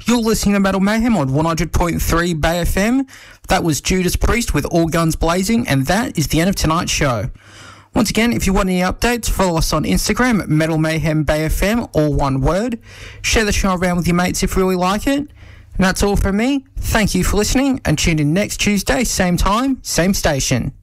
You're listening to Metal Mayhem on 100.3 Bay FM. That was Judas Priest with All Guns Blazing, and that is the end of tonight's show. Once again, if you want any updates, follow us on Instagram at Metal Mayhem Bay FM, all one word. Share the show around with your mates if you really like it. And that's all from me. Thank you for listening, and tune in next Tuesday, same time, same station.